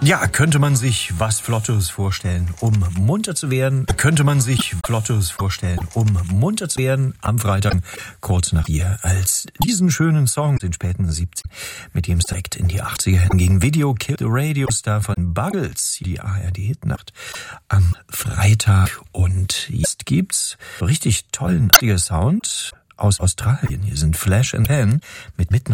Ja, könnte man sich was Flottes vorstellen, um munter zu werden? Könnte man sich Flottes vorstellen, um munter zu werden? Am Freitag, kurz nach 4, als diesen schönen Song, den späten 70, mit dem es direkt in die 80er ging. Video Kill the Radio Star von Buggles, die ARD-Hitnacht am Freitag. Und jetzt gibt's richtig tollen Sound aus Australien. Hier sind Flash and Pan mit Midnight.